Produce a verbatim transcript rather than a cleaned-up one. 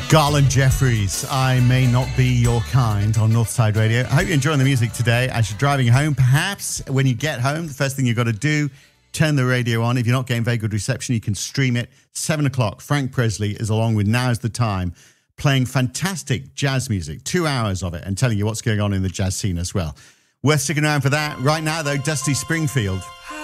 Garland Jeffries, I May Not Be Your Kind on Northside Radio. I hope you're enjoying the music today. As you're driving home, perhaps when you get home, the first thing you've got to do, turn the radio on. If you're not getting very good reception, you can stream it. Seven o'clock, Frank Presley is along with Now's the Time, playing fantastic jazz music, two hours of it, and telling you what's going on in the jazz scene as well. Worth sticking around for that. Right now, though, Dusty Springfield.